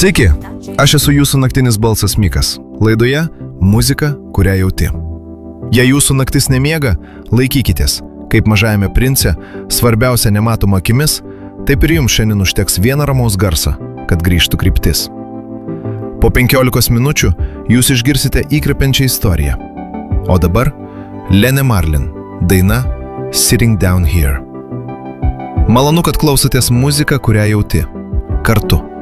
Sveiki, aš esu jūsų naktinis balsas Mikas. Laidoje muzika, kurią jauti. Jei jūsų naktis nemiega, laikykitės. Kaip Mažajame prince, svarbiausia nematoma akimis, taip ir jums šiandien užteks vieną ramaus garsą, kad grįžtų kryptis. Po 15 minučių jūs išgirsite įkvepiančią istoriją. O dabar Lene Marlin, daina Sitting Down Here. Malonu, kad klausotės muziką, kurią jauti. Kartu.